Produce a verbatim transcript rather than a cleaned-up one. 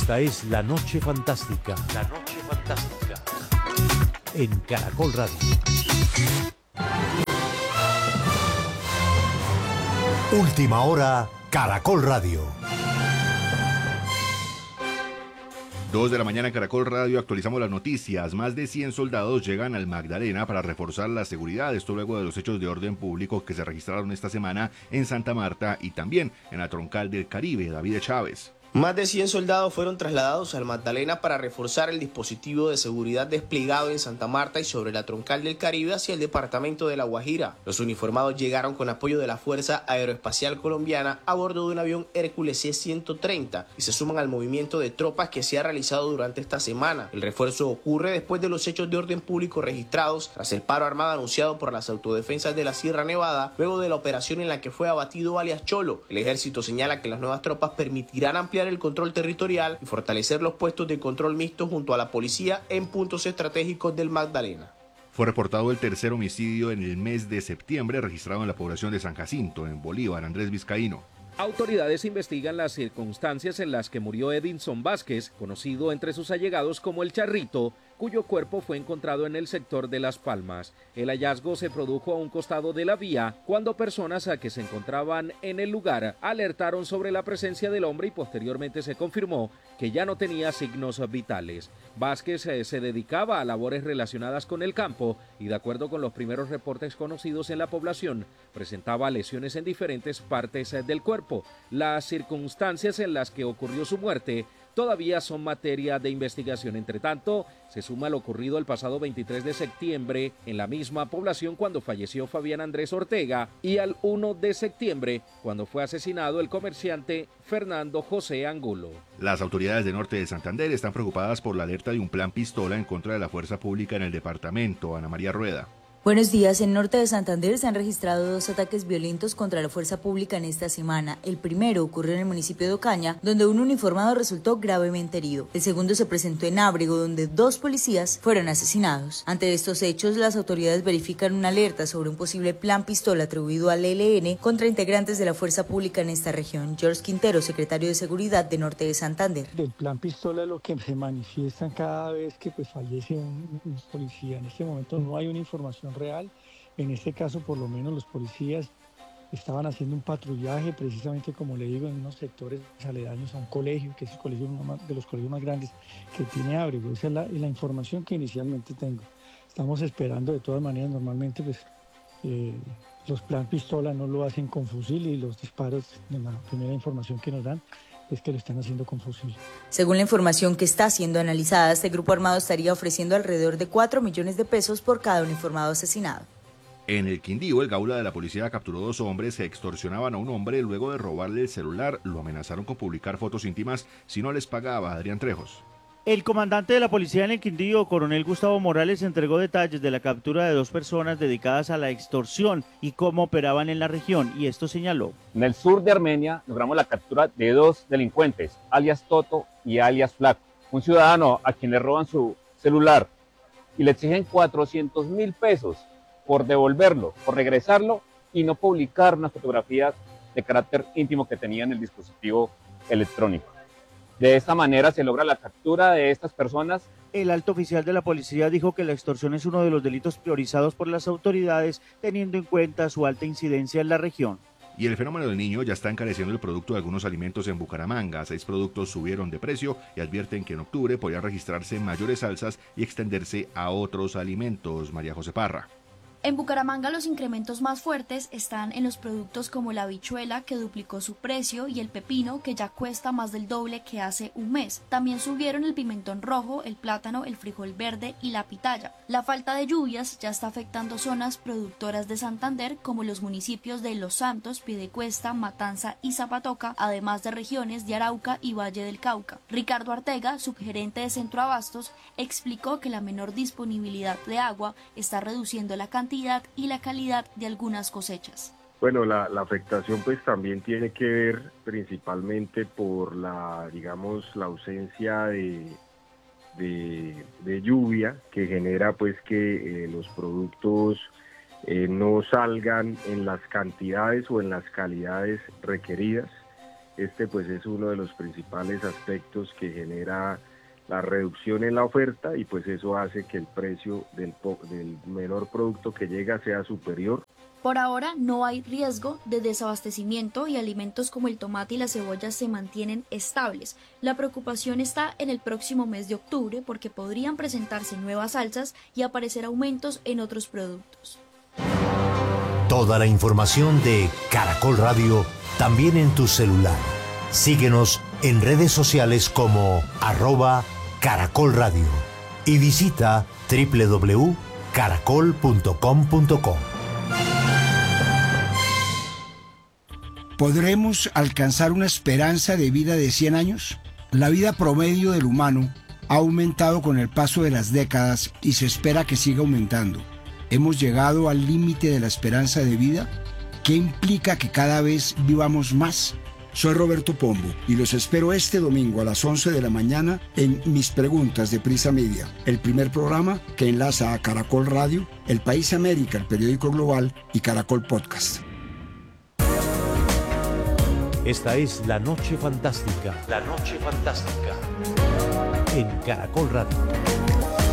Esta es La Noche Fantástica. La Noche Fantástica. En Caracol Radio. Última hora, Caracol Radio. Dos de la mañana en Caracol Radio, actualizamos las noticias. Más de cien soldados llegan al Magdalena para reforzar la seguridad. Esto luego de los hechos de orden público que se registraron esta semana en Santa Marta y también en la Troncal del Caribe. David Chávez. Más de cien soldados fueron trasladados al Magdalena para reforzar el dispositivo de seguridad desplegado en Santa Marta y sobre la Troncal del Caribe hacia el departamento de La Guajira. Los uniformados llegaron con apoyo de la Fuerza Aeroespacial Colombiana a bordo de un avión Hércules C ciento treinta y se suman al movimiento de tropas que se ha realizado durante esta semana. El refuerzo ocurre después de los hechos de orden público registrados tras el paro armado anunciado por las autodefensas de la Sierra Nevada luego de la operación en la que fue abatido alias Cholo. El ejército señala que las nuevas tropas permitirán ampliar el control territorial y fortalecer los puestos de control mixto junto a la policía en puntos estratégicos del Magdalena. Fue reportado el tercer homicidio en el mes de septiembre registrado en la población de San Jacinto, en Bolívar. Andrés Vizcaíno. Autoridades investigan las circunstancias en las que murió Edinson Vázquez, conocido entre sus allegados como El Charrito, cuyo cuerpo fue encontrado en el sector de Las Palmas. El hallazgo se produjo a un costado de la vía cuando personas a que se encontraban en el lugar alertaron sobre la presencia del hombre y posteriormente se confirmó que ya no tenía signos vitales. Vázquez eh, se dedicaba a labores relacionadas con el campo y de acuerdo con los primeros reportes conocidos en la población, presentaba lesiones en diferentes partes eh, del cuerpo. Las circunstancias en las que ocurrió su muerte todavía son materia de investigación. Entre tanto, se suma lo ocurrido el pasado veintitrés de septiembre en la misma población cuando falleció Fabián Andrés Ortega y al primero de septiembre cuando fue asesinado el comerciante Fernando José Angulo. Las autoridades de Norte de Santander están preocupadas por la alerta de un plan pistola en contra de la fuerza pública en el departamento. Ana María Rueda. Buenos días. En Norte de Santander se han registrado dos ataques violentos contra la fuerza pública en esta semana. El primero ocurrió en el municipio de Ocaña, donde un uniformado resultó gravemente herido. El segundo se presentó en Ábrego, donde dos policías fueron asesinados. Ante estos hechos, las autoridades verifican una alerta sobre un posible plan pistola atribuido al E L N contra integrantes de la fuerza pública en esta región. George Quintero, secretario de Seguridad de Norte de Santander. El plan pistola es lo que se manifiesta cada vez que pues, fallece un, un policía. En este momento no hay una información real. En este caso, por lo menos, los policías estaban haciendo un patrullaje, precisamente como le digo, en unos sectores aledaños a un colegio, que es el colegio de los colegios más grandes que tiene Ábrego. Esa es la, la información que inicialmente tengo. Estamos esperando, de todas maneras, normalmente, pues, eh, los plan pistola no lo hacen con fusil y los disparos, en la primera información que nos dan, es que lo están haciendo con fusil. Según la información que está siendo analizada, este grupo armado estaría ofreciendo alrededor de cuatro millones de pesos por cada uniformado asesinado. En el Quindío, el Gaula de la policía capturó dos hombres que extorsionaban a un hombre luego de robarle el celular. Lo amenazaron con publicar fotos íntimas si no les pagaba. Adrián Trejos. El comandante de la policía en el Quindío, coronel Gustavo Morales, entregó detalles de la captura de dos personas dedicadas a la extorsión y cómo operaban en la región, y esto señaló. En el sur de Armenia logramos la captura de dos delincuentes, alias Toto y alias Flaco, un ciudadano a quien le roban su celular y le exigen cuatrocientos mil pesos por devolverlo, por regresarlo y no publicar unas fotografías de carácter íntimo que tenía en el dispositivo electrónico. De esta manera se logra la captura de estas personas. El alto oficial de la policía dijo que la extorsión es uno de los delitos priorizados por las autoridades, teniendo en cuenta su alta incidencia en la región. Y el fenómeno del niño ya está encareciendo el producto de algunos alimentos en Bucaramanga. Seis productos subieron de precio y advierten que en octubre podrían registrarse mayores alzas y extenderse a otros alimentos. María José Parra. En Bucaramanga los incrementos más fuertes están en los productos como la habichuela, que duplicó su precio, y el pepino, que ya cuesta más del doble que hace un mes. También subieron el pimentón rojo, el plátano, el frijol verde y la pitaya. La falta de lluvias ya está afectando zonas productoras de Santander, como los municipios de Los Santos, Piedecuesta, Matanza y Zapatoca, además de regiones de Arauca y Valle del Cauca. Ricardo Artega, subgerente de Centroabastos, explicó que la menor disponibilidad de agua está reduciendo la cantidad y la calidad de algunas cosechas. Bueno, la, la afectación pues también tiene que ver principalmente por la, digamos, la ausencia de, de, de lluvia que genera pues que eh, los productos eh, no salgan en las cantidades o en las calidades requeridas. este pues es uno de los principales aspectos que genera la reducción en la oferta y pues eso hace que el precio del, del menor producto que llega sea superior. Por ahora no hay riesgo de desabastecimiento y alimentos como el tomate y la cebolla se mantienen estables. La preocupación está en el próximo mes de octubre porque podrían presentarse nuevas alzas y aparecer aumentos en otros productos. Toda la información de Caracol Radio también en tu celular. Síguenos en redes sociales como arroba Caracol Radio y visita doble u doble u doble u punto caracol punto com punto co. ¿Podremos alcanzar una esperanza de vida de cien años? La vida promedio del humano ha aumentado con el paso de las décadas y se espera que siga aumentando. ¿Hemos llegado al límite de la esperanza de vida? ¿Qué implica que cada vez vivamos más? Soy Roberto Pombo y los espero este domingo a las once de la mañana en Mis Preguntas de Prisa Media, el primer programa que enlaza a Caracol Radio, El País América, el periódico global y Caracol Podcast. Esta es La Noche Fantástica. La Noche Fantástica. En Caracol Radio.